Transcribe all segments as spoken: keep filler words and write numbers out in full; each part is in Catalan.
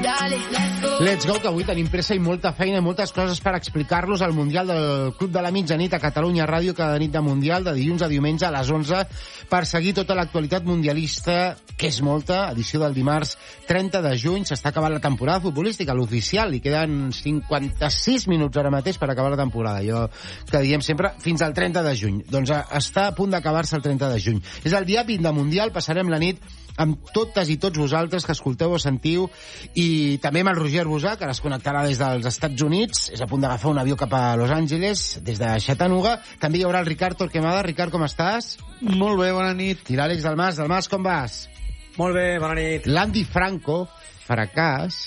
Let's go, que avui tenim pressa i molta feina i moltes coses per explicar-los al Mundial del Club de la Mitjanit a Catalunya Ràdio, cada nit de Mundial, de dilluns a diumenge a les onze, per seguir tota l'actualitat mundialista, que és molta, edició del dimarts trenta de juny. S'està acabant la temporada futbolística, l'oficial, i queden cinquanta-sis minuts ara mateix per acabar la temporada. Allò que diem sempre, fins al trenta de juny. Doncs està a punt d'acabar-se el trenta de juny. És el dia vint de Mundial, passarem la nit amb totes i tots vosaltres que escolteu o sentiu, i també amb el Roger Bosà, que es connectarà des dels Estats Units, és a punt d'agafar un avió cap a Los Angeles, des de Chattanooga. També hi haurà el Ricard Torquemada. Ricard, com estàs? Molt bé, bona nit. I l'Àlex Dalmas. Dalmas, com vas? Molt bé, bona nit. L'Andy Franco, fracàs,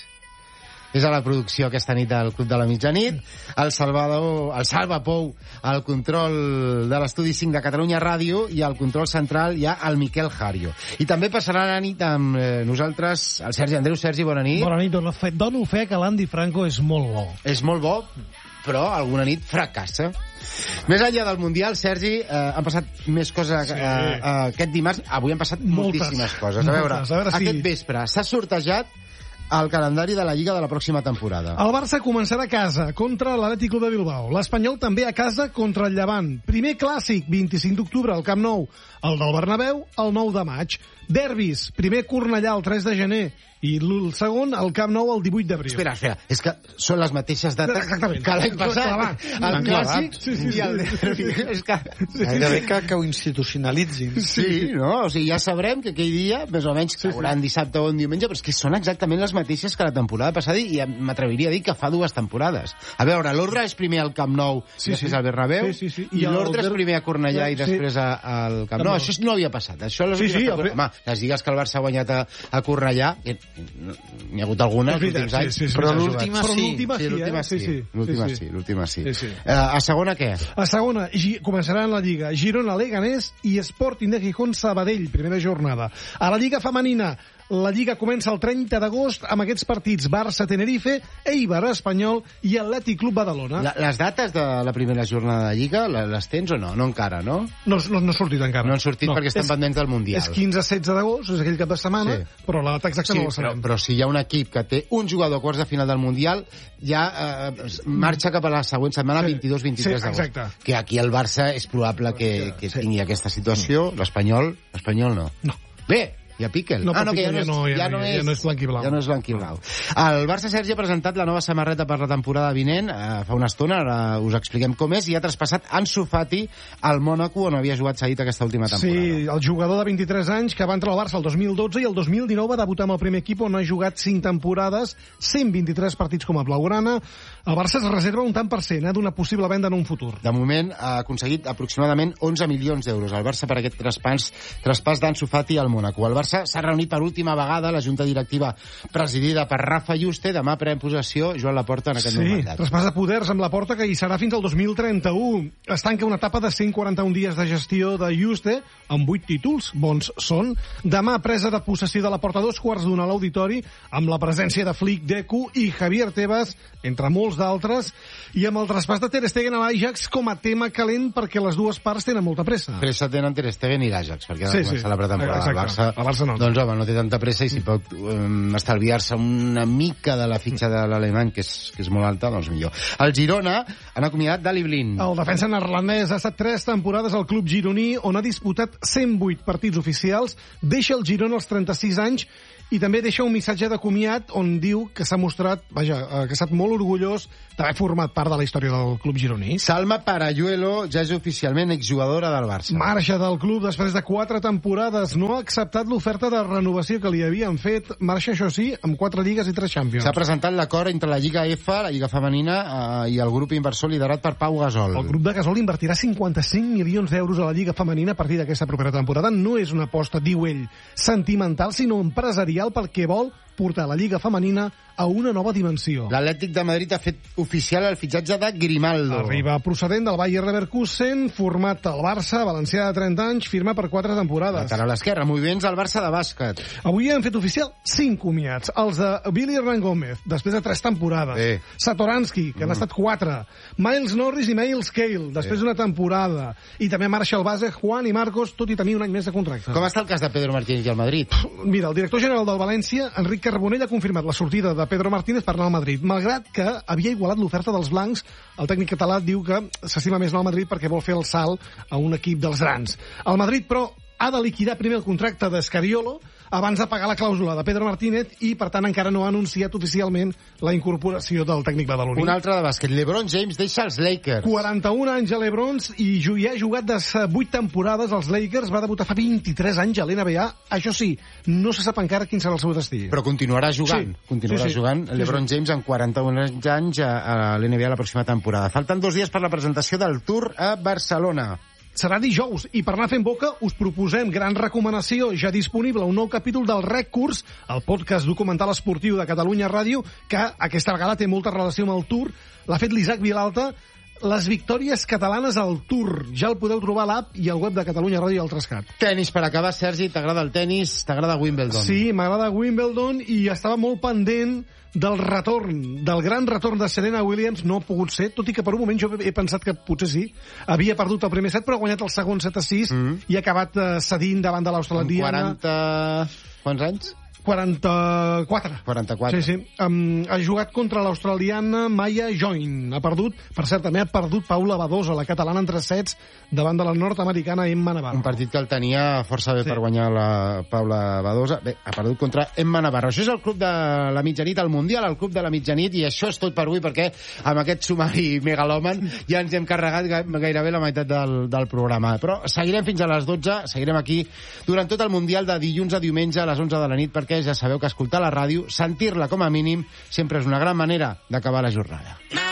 és a la producció aquesta nit del Club de la Mitjanit. El Salvador, el Salva Pou, al control de l'estudi cinc de Catalunya Ràdio, i al control central hi ha el Miquel Jario. I també passarà la nit amb eh, nosaltres el Sergi Andreu. Sergi, bona nit. Bona nit. Dono fe, dono fe que l'Andy Franco és molt bo. És molt bo, però alguna nit fracassa. Més enllà del Mundial, Sergi, eh, han passat més coses sí. eh, eh, aquest dimarts. Avui han passat moltes, moltíssimes coses. A veure, moltes. A veure si... aquest vespre s'ha sortejat el calendari de la Lliga de la pròxima temporada. El Barça començarà a casa contra l'Atlètic Club de Bilbao. L'Espanyol també a casa contra el Llevant. Primer clàssic, vint-i-cinc d'octubre, al Camp Nou. El del Bernabéu, el nou de maig. Derbis, primer Cornellà el tres de gener i el segon al Camp Nou el divuit d'abril. Espera, espera, és que són les mateixes dates Exactament. que l'any passat. El clàssic sí, sí, sí. i el derbi. És que... Gairebé que, que ho institucionalitzin. Sí, no? O sigui, ja sabrem que aquell dia, més o menys, cauran dissabte o en diumenge, però és que són exactament les mateixes que la temporada passada, i m'atreviria a dir que fa dues temporades. A veure, l'ordre és primer al Camp Nou, sí, després sí. al Bernabéu, sí, sí, sí. i, i l'ordre és primer a Cornellà i després sí. al Camp Nou. No, això no havia passat. Això les sí, sí, el... Home, les lligues que el Barça ha guanyat a, a Cornellà, n'hi ha hagut algunes els últims anys, sí, sí, sí, però l'última sí. Sí, l'última sí. sí. L'última sí, sí, l'última sí. sí, sí. Uh, a segona què? A segona, començarà en la Lliga Girona, Leganés i Sporting de Gijón, Sabadell, primera jornada. A la Lliga Femenina, la Lliga comença el trenta d'agost amb aquests partits: Barça, Tenerife, Eibar, Espanyol i Atlètic Club Badalona. La, les dates de la primera jornada de Lliga les tens o no? No encara, no? No, no, no ha sortit encara. No han sortit no. perquè estan és, pendents del Mundial. És quinze a setze d'agost, és aquell cap de setmana, sí. però la data exacta sí, no la sabem. Però, però si hi ha un equip que té un jugador a quarts de final del Mundial, ja eh, marxa cap a la següent setmana, sí. vint-i-dos vint-i-tres sí, d'agost. Que aquí el Barça és probable que, que sí. tingui aquesta situació. L'Espanyol, l'Espanyol no. No. Bé, hi ha Piquel. No, ah, no, que ja, ja, no, és, ja, ja, no és, ja no és blanc i blau. Ja no és blanc i blau. El Barça, Sergi, ha presentat la nova samarreta per la temporada vinent, eh, fa una estona, ara us expliquem com és, i ha traspassat Ansu Fati al Mònaco, on havia jugat cedit aquesta última temporada. Sí, el jugador de vint-i-tres anys que va entrar al Barça el dos mil dotze i el dos mil dinou va debutar amb el primer equip, on ha jugat cinc temporades, cent vint-i-tres partits com a blaugrana. El Barça es reserva un tant per cent eh, d'una possible venda en un futur. De moment ha aconseguit aproximadament onze milions d'euros al Barça per aquest traspàs, traspàs d'Ansu Fati al Mònaco. El Barça s'ha reunit per última vegada la junta directiva presidida per Rafa Yuste. Demà pren possessió Joan Laporta en aquest sí, nou mandat. Traspàs de poders amb Laporta, que hi serà fins al dos mil trenta-u. Es tanca una etapa de cent quaranta-un dies de gestió de Yuste amb vuit títols, bons són. Demà presa de possessió de Laporta a dos quarts d'una a l'auditori, amb la presència de Flick, Deco i Javier Tebas, entre molts d'altres, i amb el traspàs de Ter Stegen a l'Ajax com a tema calent, perquè les dues parts tenen molta pressa. Pressa tenen Ter Stegen i l'Ajax, perquè ha de sí, començar sí. la pretemporada. El Barça, el Barça no. Doncs home, no té tanta pressa, i si pot um, estalviar-se una mica de la fitxa de l'alemany, que, és, que és molt alta, doncs millor. El Girona han acomiadat Dali Blind. El defensa neerlandès ha estat tres temporades al club gironí, on ha disputat cent vuit partits oficials, deixa el Girona als trenta-sis anys i també deixa un missatge de comiat on diu que s'ha mostrat, vaja, que ha estat molt orgullós d'haver format part de la història del club gironí. Salma Parayuelo ja és oficialment exjugadora del Barça. Marxa del club després de quatre temporades. No ha acceptat l'oferta de renovació que li havien fet. Marxa, això sí, amb quatre lligues i tres Champions. S'ha presentat l'acord entre la Lliga F, la Lliga Femenina, eh, i el grup inversor liderat per Pau Gasol. El grup de Gasol invertirà cinquanta-cinc milions d'euros a la Lliga Femenina a partir d'aquesta propera temporada. No és una aposta, diu ell, sentimental, sinó empresarial, perquè vol portar la Lliga Femenina a una nova dimensió. L'Atlètic de Madrid ha fet oficial el fitxatge de Grimaldo. Arriba procedent del Bayer Leverkusen, format al Barça, valencià de trenta anys, firma per quatre temporades. Lateral esquerra, moviments al Barça de bàsquet. Avui han fet oficial cinc comiats. Els de Billy Hernán Gómez, després de tres temporades. Bé. Satoransky, que mm. han estat quatre. Miles Norris i Miles Cale, després d'una temporada. I també marxa el base Juan i Marcos, tot i tenir un any més de contracte. Com està el cas de Pedro Martínez i el Madrid? Mira, el director general oficial del València, Enric Carbonell ha confirmat la sortida de Pedro Martínez per anar al Madrid, malgrat que havia igualat l'oferta dels blancs. El tècnic català diu que s'estima més anar al Madrid perquè vol fer el salt a un equip dels grans. El Madrid, però, ha de liquidar primer el contracte d'Escariolo abans de pagar la clàusula de Pedro Martínez i, per tant, encara no ha anunciat oficialment la incorporació del tècnic badaloní. Un altre de bàsquet. LeBron James deixa els Lakers. quaranta-un anys a LeBron i ja ha jugat de vuit temporades als Lakers. Va debutar fa vint-i-tres anys a l'N B A. Això sí, no se sap encara quin serà el seu destí. Però continuarà jugant. Sí, continuarà sí, sí. jugant LeBron sí, sí. James amb quaranta-un anys a l'N B A la pròxima temporada. Falten dos dies per la presentació del Tour a Barcelona. Serà dijous, i per anar fent boca us proposem, gran recomanació, ja disponible, un nou capítol del Rec Curs, el podcast documental esportiu de Catalunya Ràdio, que aquesta vegada té molta relació amb el Tour. L'ha fet l'Isaac Vilalta. Les victòries catalanes al Tour. Ja el podeu trobar a l'app i al web de Catalunya Ràdio i al Trascat. Tenis, per acabar, Sergi, t'agrada el tenis? T'agrada Wimbledon? Sí, m'agrada Wimbledon i estava molt pendent del retorn, del gran retorn de Serena Williams. No ha pogut ser, tot i que per un moment jo he pensat que potser sí. Havia perdut el primer set, però ha guanyat el segon set a sis mm. i ha acabat eh, cedint davant de l'australiana. quaranta... Quants anys? quaranta-quatre. quaranta-quatre. Sí, sí. Um, ha jugat contra l'australiana Maya Join. Ha perdut, per cert, també ha perdut Paula Badosa, la catalana, en tres sets davant de la nord-americana Emma Navarro. Un partit que el tenia força bé sí. per guanyar la Paula Badosa. Bé, ha perdut contra Emma Navarro. Això és el Club de la Mitjanit, el Mundial, el Club de la Mitjanit, i això és tot per avui, perquè amb aquest sumari megalòman ja ens hem carregat gairebé la meitat del, del programa. Però seguirem fins a les dotze, seguirem aquí durant tot el Mundial de dilluns a diumenge a les onze de la nit, perquè ja sabeu que escoltar la ràdio, sentir-la com a mínim, sempre és una gran manera d'acabar la jornada.